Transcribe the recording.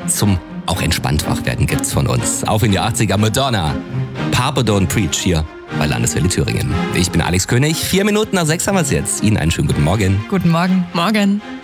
zum auch entspannt wachwerden gibt's von uns. Auf in die 80er, Madonna. Papa Don't Preach hier bei Landeswelle Thüringen. Ich bin Alex König. 4 Minuten nach 6 haben wir es jetzt. Ihnen einen schönen guten Morgen. Guten Morgen. Morgen.